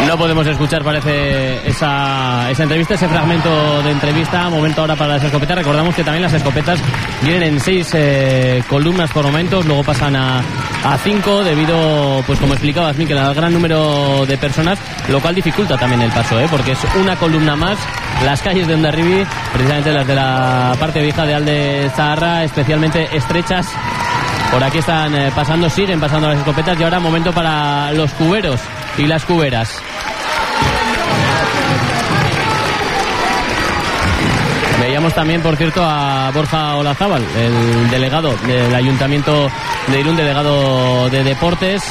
No podemos escuchar, parece, esa entrevista, ese fragmento de entrevista. Momento ahora para las escopetas. Recordamos que también las escopetas vienen en 6 columnas por momentos, luego pasan a 5 debido, pues como explicabas, Miquel, al gran número de personas, lo cual dificulta también el paso, porque es una columna más. Las calles de Hondarribia, precisamente las de la parte vieja de Alde Zaharra, especialmente estrechas. Por aquí están pasando, siguen pasando las escopetas, y ahora momento para los cuberos y las cuberas. Veíamos también, por cierto, a Borja Olazábal, el delegado del Ayuntamiento de Irún, delegado de Deportes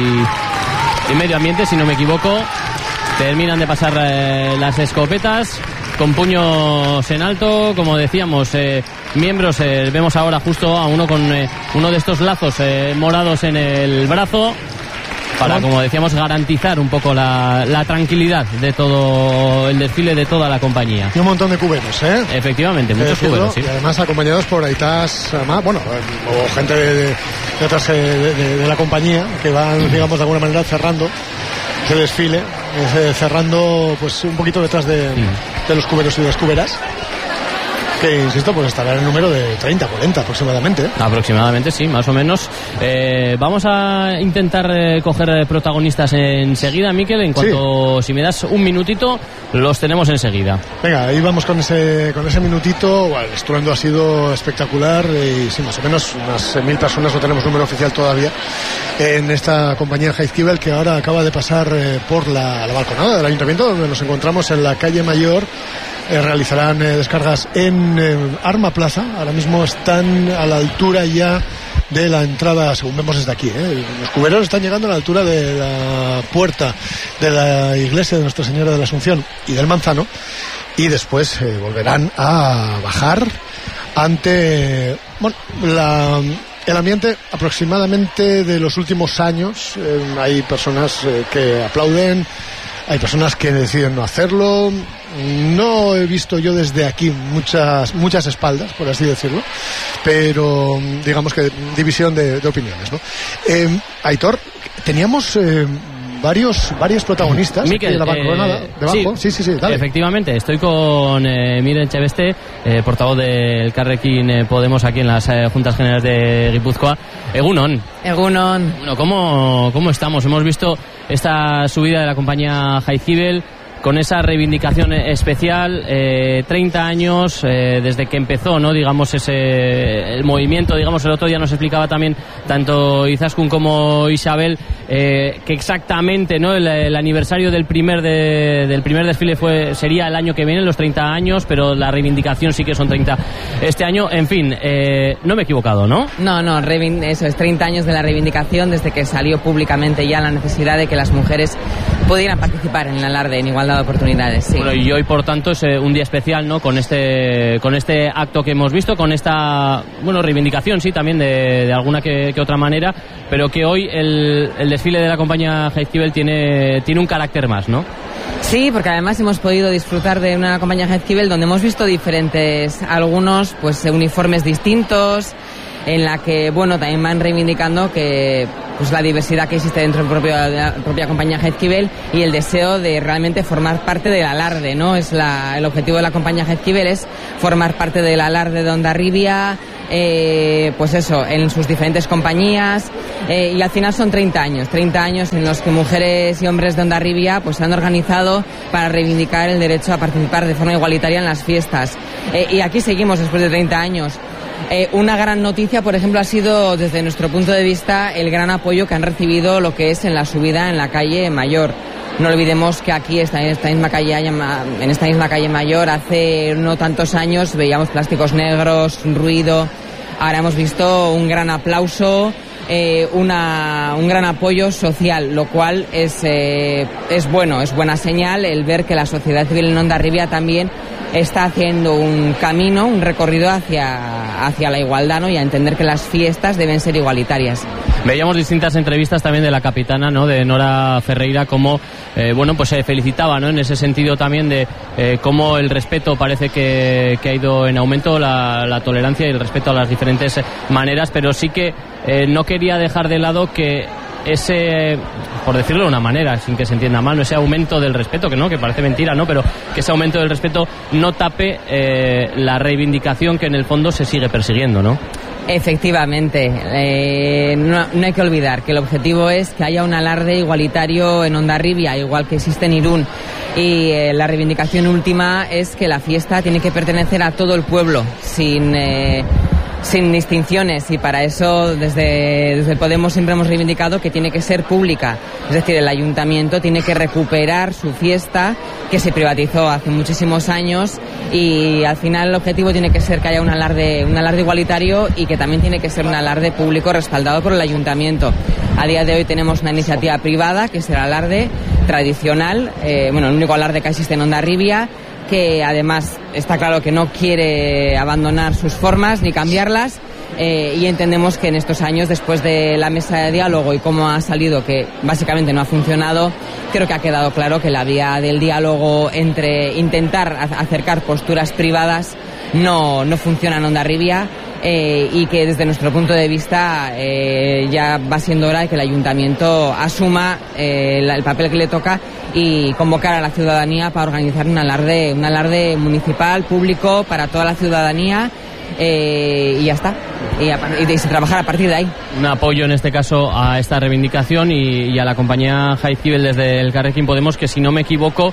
y Medio Ambiente, si no me equivoco. Terminan de pasar las escopetas con puños en alto, como decíamos, miembros, vemos ahora justo a uno con uno de estos lazos morados en el brazo, para, como decíamos, garantizar un poco la tranquilidad de todo el desfile, de toda la compañía. Y un montón de cuberos, Efectivamente, muchos cuberos, sí. Y además acompañados por aitas, bueno, o gente de otras de la compañía, que van, digamos, de alguna manera cerrando ese desfile, cerrando pues un poquito detrás de los cuberos y de las cuberas, que, insisto, pues estará en el número de 30, 40 aproximadamente. Aproximadamente, sí, más o menos. Vamos a intentar coger protagonistas enseguida, Miquel. En cuanto, si me das un minutito, los tenemos enseguida. Venga, ahí vamos con ese minutito. Bueno, el estruendo ha sido espectacular y sí, más o menos unas 1.000 personas, no tenemos número oficial todavía, en esta compañía Jaizkibel, que ahora acaba de pasar por la balconada del ayuntamiento, donde nos encontramos en la calle Mayor. Realizarán descargas en Arma Plaza. Ahora mismo están a la altura ya de la entrada, según vemos desde aquí, Los cuberos están llegando a la altura de la puerta de la iglesia de Nuestra Señora de la Asunción y del Manzano, y después volverán a bajar ante, bueno, el ambiente aproximadamente de los últimos años. Hay personas que aplauden, hay personas que deciden no hacerlo. No he visto yo desde aquí muchas espaldas, por así decirlo, pero digamos que división de opiniones, ¿no? Aitor, teníamos varios protagonistas, Miquel, de la balconada debajo. Sí, dale. Efectivamente, estoy con Miren Cheveste, portavoz del Elkarrekin Podemos aquí en las Juntas Generales de Guipúzcoa. Egunon. Bueno, ¿cómo estamos? Hemos visto esta subida de la compañía Jaizkibel con esa reivindicación especial, 30 años desde que empezó, ¿no? Digamos, el movimiento. Digamos, el otro día nos explicaba también tanto Izaskun como Isabel que exactamente, ¿no? El aniversario del primer desfile sería el año que viene, los 30 años, pero la reivindicación sí que son 30 este año. En fin, no me he equivocado, ¿no? No, eso es 30 años de la reivindicación, desde que salió públicamente ya la necesidad de que las mujeres pudieran participar en el alarde en igualdad de oportunidades. Sí. Bueno, y hoy, por tanto, es un día especial, ¿no? Con este acto que hemos visto, con esta, bueno, reivindicación, sí, también de alguna que otra manera, pero que hoy el desfile de la compañía Jaizkibel tiene un carácter más, ¿no? Sí, porque además hemos podido disfrutar de una compañía Jaizkibel donde hemos visto diferentes, algunos pues uniformes distintos, en la que, bueno, también van reivindicando que pues la diversidad que existe dentro de la propia compañía Jaizkibel y el deseo de realmente formar parte del alarde, ¿no? El objetivo de la compañía Jaizkibel es formar parte del alarde de Hondarribia, pues eso, en sus diferentes compañías, y al final son 30 años en los que mujeres y hombres de Hondarribia pues se han organizado para reivindicar el derecho a participar de forma igualitaria en las fiestas, y aquí seguimos después de 30 años. Una gran noticia, por ejemplo, ha sido, desde nuestro punto de vista, el gran apoyo que han recibido lo que es en la subida en la calle Mayor. No olvidemos que aquí, en esta misma calle Mayor, hace no tantos años veíamos plásticos negros, ruido. Ahora hemos visto un gran aplauso, un gran apoyo social, lo cual es bueno, es buena señal el ver que la sociedad civil en Hondarribia también está haciendo un camino, un recorrido hacia la igualdad, ¿no? Y a entender que las fiestas deben ser igualitarias. Veíamos distintas entrevistas también de la capitana, ¿no? De Nora Ferreira, como pues se felicitaba, ¿no? En ese sentido también de cómo el respeto parece que ha ido en aumento, la tolerancia y el respeto a las diferentes maneras, pero sí que no quería dejar de lado que ese, por decirlo de una manera, sin que se entienda mal, no ese aumento del respeto, que parece mentira, ¿no? Pero que ese aumento del respeto no tape la reivindicación que en el fondo se sigue persiguiendo, ¿no? Efectivamente, no hay que olvidar que el objetivo es que haya un alarde igualitario en Hondarribia, igual que existe en Irún, y la reivindicación última es que la fiesta tiene que pertenecer a todo el pueblo, sin distinciones, y para eso desde Podemos siempre hemos reivindicado que tiene que ser pública, es decir, el ayuntamiento tiene que recuperar su fiesta que se privatizó hace muchísimos años, y al final el objetivo tiene que ser que haya un alarde igualitario, y que también tiene que ser un alarde público respaldado por el ayuntamiento. A día de hoy tenemos una iniciativa privada que es el alarde tradicional, el único alarde que existe en Hondarribia, que además está claro que no quiere abandonar sus formas ni cambiarlas, y entendemos que en estos años, después de la mesa de diálogo y cómo ha salido, que básicamente no ha funcionado, creo que ha quedado claro que la vía del diálogo entre intentar acercar posturas privadas no funciona en Hondarribia, y que desde nuestro punto de vista ya va siendo hora de que el ayuntamiento asuma el papel que le toca y convocar a la ciudadanía para organizar un alarde municipal, público, para toda la ciudadanía, y ya está. Y trabajar a partir de ahí. Un apoyo en este caso a esta reivindicación y a la compañía Jaizkibel desde el Elkarrekin Podemos, que si no me equivoco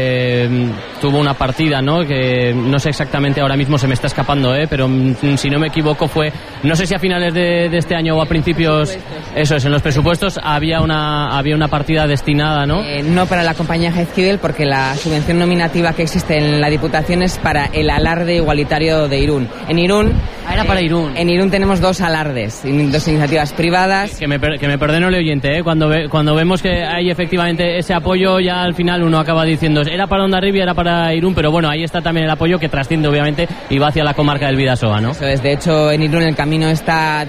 tuvo una partida, ¿no? Que no sé exactamente, ahora mismo se me está escapando, pero si no me equivoco fue, no sé si a finales de este año o a principios, eso es, en los presupuestos había una partida destinada, ¿no? No para la compañía Jaizkibel, porque la subvención nominativa que existe en la Diputación es para el alarde igualitario de Irún. En Irún... era para Irún. En Irún tenemos dos alardes, dos iniciativas privadas. Que me perdone el oyente, cuando vemos que hay efectivamente ese apoyo, ya al final uno acaba diciendo, era para Hondarribia, era para Irún, pero bueno, ahí está también el apoyo que trasciende obviamente y va hacia la comarca del Bidasoa, ¿no? Eso es, de hecho en Irún el camino está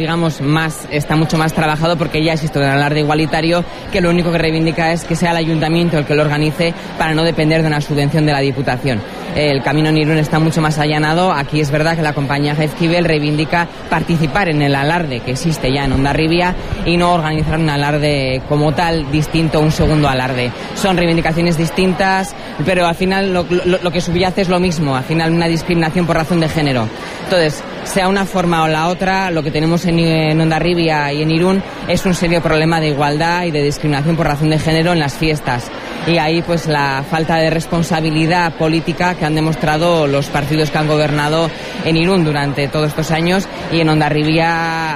mucho más trabajado, porque ya existe un alarde igualitario que lo único que reivindica es que sea el ayuntamiento el que lo organice, para no depender de una subvención de la Diputación. El camino en Irún está mucho más allanado. Aquí es verdad que la compañía Jaizkibel reivindica participar en el alarde que existe ya en Hondarribia y no organizar un alarde como tal distinto, un segundo alarde. Son reivindicaciones distintas, pero al final lo que subyace es lo mismo, al final una discriminación por razón de género. Entonces, sea una forma o la otra, lo que tenemos en Hondarribia y en Irún es un serio problema de igualdad y de discriminación por razón de género en las fiestas. Y ahí pues la falta de responsabilidad política que han demostrado los partidos que han gobernado en Irún durante todos estos años, y en Hondarribia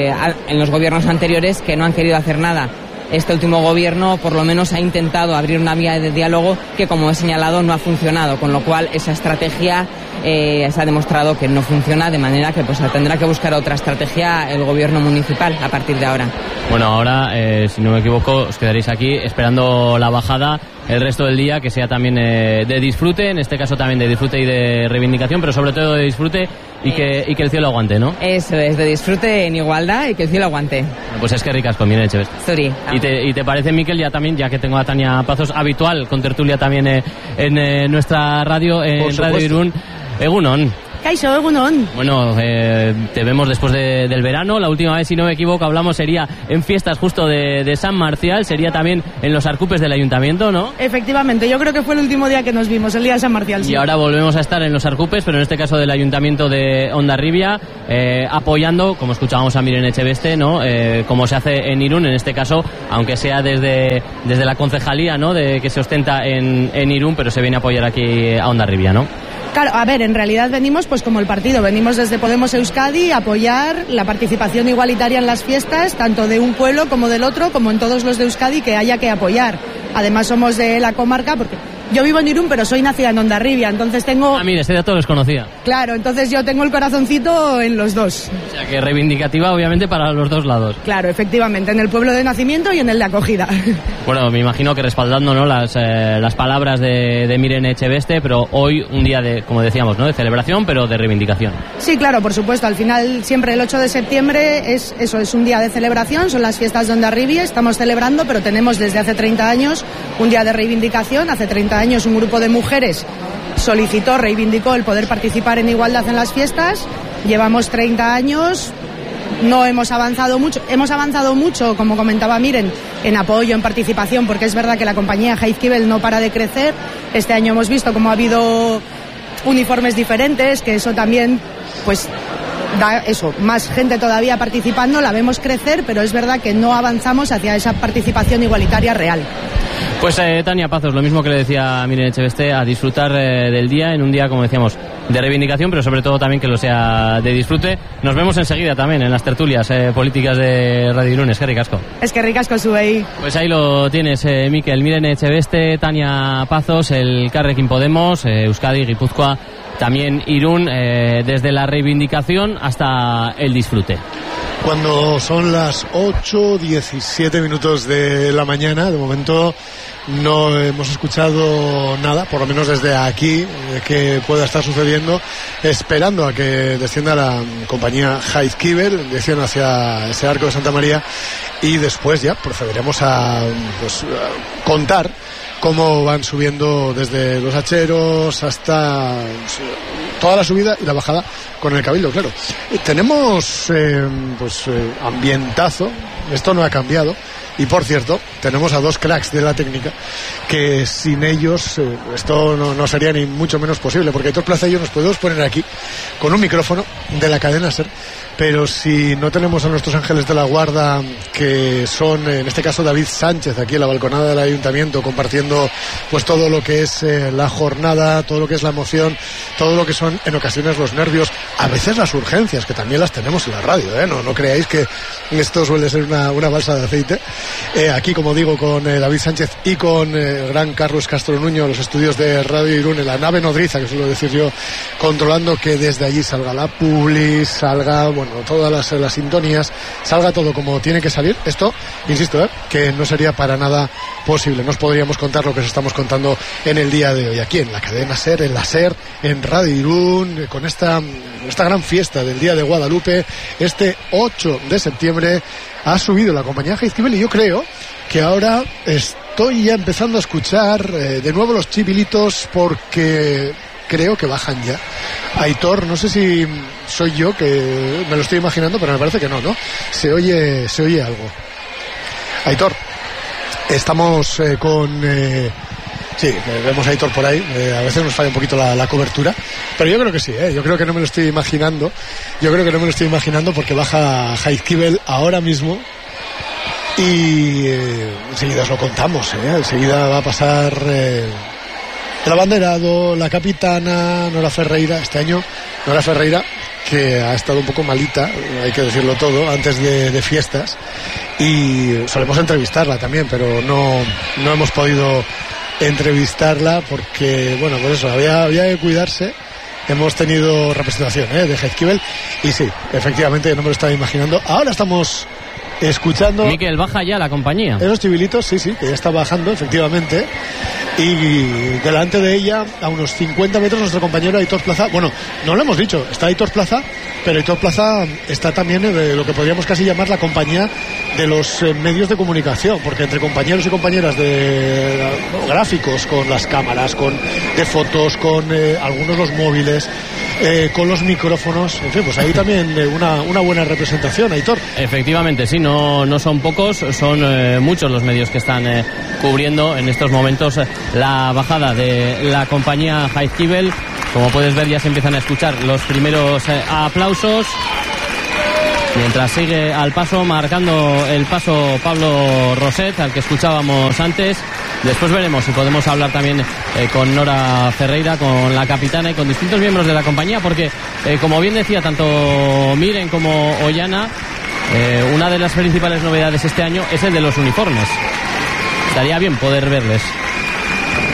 en los gobiernos anteriores, que no han querido hacer nada. Este último gobierno por lo menos ha intentado abrir una vía de diálogo que, como he señalado, no ha funcionado, con lo cual esa estrategia se ha demostrado que no funciona, de manera que pues tendrá que buscar otra estrategia el gobierno municipal a partir de ahora. Bueno, ahora, si no me equivoco, os quedaréis aquí esperando la bajada el resto del día, que sea también de disfrute, en este caso también de disfrute y de reivindicación, pero sobre todo de disfrute y que el cielo aguante, ¿no? Eso es, de disfrute en igualdad y que el cielo aguante. Bueno, pues es que ricas con Miren Echeveste. Sorry. ¿Y te parece, Miquel, ya que tengo a Tania Pazos, habitual con tertulia también en nuestra radio, en Radio Irún? Egunon. Kaixo, egunon. Bueno, te vemos después del verano. La última vez, si no me equivoco, hablamos sería en fiestas justo de San Marcial, sería también en los arcupes del ayuntamiento, ¿no? Efectivamente, yo creo que fue el último día que nos vimos, el día de San Marcial. Sí. Y ahora volvemos a estar en los arcupes, pero en este caso del ayuntamiento de Hondarribia, apoyando, como escuchábamos a Miren Echeveste, ¿no? Como se hace en Irún, en este caso, aunque sea desde la concejalía, ¿no? Que se ostenta en Irún, pero se viene a apoyar aquí a Hondarribia, ¿no? Claro, a ver, en realidad venimos pues como el partido, venimos desde Podemos Euskadi a apoyar la participación igualitaria en las fiestas, tanto de un pueblo como del otro, como en todos los de Euskadi que haya que apoyar. Además somos de la comarca, porque yo vivo en Irún, pero soy nacida en Hondarribia, entonces tengo... Ah, mira, ese dato los conocía. Claro, entonces yo tengo el corazoncito en los dos. O sea, que reivindicativa obviamente para los dos lados. Claro, efectivamente, en el pueblo de nacimiento y en el de acogida. Bueno, me imagino que respaldando, ¿no? las palabras de Miren Echeveste, pero hoy un día de, como decíamos, ¿no? De celebración, pero de reivindicación. Sí, claro, por supuesto. Al final, siempre el 8 de septiembre es un día de celebración, son las fiestas de Hondarribia, estamos celebrando, pero tenemos desde hace 30 años un día de reivindicación. Hace 30 años un grupo de mujeres reivindicó el poder participar en igualdad en las fiestas. Llevamos 30 años no hemos avanzado mucho, como comentaba Miren, en apoyo, en participación, porque es verdad que la compañía Jaizkibel no para de crecer. Este año hemos visto cómo ha habido uniformes diferentes, que eso también pues da eso, más gente todavía participando, la vemos crecer, pero es verdad que no avanzamos hacia esa participación igualitaria real. Pues Tania Pazos, lo mismo que le decía a Miren Echeveste, a disfrutar del día, en un día, como decíamos, de reivindicación, pero sobre todo también que lo sea de disfrute. Nos vemos enseguida también en las tertulias políticas de Radio Irún. Es que ricasco. Es que ricasco sube ahí. Pues ahí lo tienes, Mikel. Miren Echeveste, Tania Pazos, el Carrequín Podemos, Euskadi, Guipúzcoa, también Irún, desde la reivindicación hasta el disfrute. Cuando son las 8:17 minutos de la mañana, de momento no hemos escuchado nada, por lo menos desde aquí, que pueda estar sucediendo, esperando a que descienda la compañía Jaizkibel en dirección hacia ese arco de Santa María, y después ya procederemos a contar cómo van subiendo desde los hacheros hasta toda la subida y la bajada con el Cabildo, claro. Tenemos ambientazo, esto no ha cambiado. Y por cierto, tenemos a dos cracks de la técnica que sin ellos esto no sería ni mucho menos posible, porque Aitor Plaza y yo nos podemos poner aquí con un micrófono de la cadena SER, pero si no tenemos a nuestros ángeles de la guarda, que son en este caso David Sánchez, aquí en la balconada del ayuntamiento, compartiendo pues todo lo que es la jornada, todo lo que es la emoción, todo lo que son en ocasiones los nervios, a veces las urgencias, que también las tenemos en la radio, no creáis que esto suele ser una balsa de aceite. Aquí, como digo, con David Sánchez y con gran Carlos Castro Nuño, los estudios de Radio Irún, en la nave nodriza, que suelo decir yo, controlando que desde allí salga la publi, salga, todas las sintonías, salga todo como tiene que salir. Esto, insisto, que no sería para nada posible. No os podríamos contar lo que os estamos contando en el día de hoy, aquí en la cadena SER, en la SER, en Radio Irún, con esta gran fiesta del Día de Guadalupe. Este 8 de septiembre ha subido la compañía Jaizkibel, y yo creo que ahora estoy ya empezando a escuchar de nuevo los chibilitos, porque creo que bajan ya. Aitor, no sé si soy yo que me lo estoy imaginando, pero me parece que no. Se oye algo. Aitor, estamos con... Sí, vemos a Aitor por ahí, a veces nos falla un poquito la cobertura, pero yo creo que sí, yo creo que no me lo estoy imaginando, porque baja Jaizkibel ahora mismo, y enseguida os lo contamos, enseguida va a pasar el abanderado, la capitana Nora Ferreira, este año Nora Ferreira, que ha estado un poco malita, hay que decirlo todo, antes de fiestas, y solemos entrevistarla también, pero no hemos podido entrevistarla porque, por eso había que cuidarse. Hemos tenido representación de Jaizkibel, y sí, efectivamente, no me lo estaba imaginando. Ahora estamos escuchando... Mikel, baja ya la compañía. Esos chivilitos, sí, que ya está bajando, efectivamente. Y delante de ella, a unos 50 metros, nuestro compañero Aitor Plaza. Bueno, no lo hemos dicho, está Aitor Plaza, pero Aitor Plaza está también en lo que podríamos casi llamar la compañía de los medios de comunicación, porque entre compañeros y compañeras de gráficos, con las cámaras, de fotos, con algunos los móviles, con los micrófonos, en fin, pues ahí también una buena representación, Aitor. Efectivamente, sí, no son pocos, son muchos los medios que están cubriendo en estos momentos la bajada de la compañía Jaizkibel. Como puedes ver, ya se empiezan a escuchar los primeros aplausos, mientras sigue al paso, marcando el paso Pablo Roset, al que escuchábamos antes. Después veremos si podemos hablar también con Nora Ferreira, con la capitana y con distintos miembros de la compañía, porque como bien decía tanto Miren como Ollana, una de las principales novedades este año es el de los uniformes. Estaría bien poder verles.